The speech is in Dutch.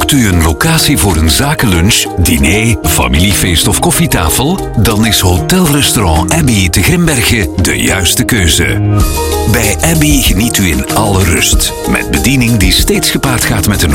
Zoekt u een locatie voor een zakenlunch, diner, familiefeest of koffietafel? Dan is Hotel-Restaurant Abbey te Grimbergen de juiste keuze. Bij Abbey geniet u in alle rust, met bediening die steeds gepaard gaat met een